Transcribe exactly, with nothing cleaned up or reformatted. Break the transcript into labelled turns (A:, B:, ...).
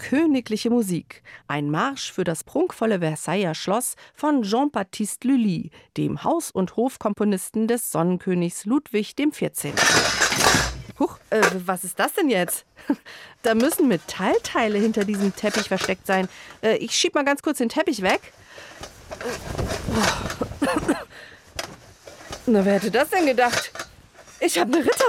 A: königliche Musik. Ein Marsch für das prunkvolle Versailler Schloss von Jean-Baptiste Lully, dem Haus- und Hofkomponisten des Sonnenkönigs Ludwig der vierzehnte. Huch, äh, was ist das denn jetzt? Da müssen Metallteile hinter diesem Teppich versteckt sein. Äh, ich schieb mal ganz kurz den Teppich weg. Na, wer hätte das denn gedacht? Ich habe eine Ritter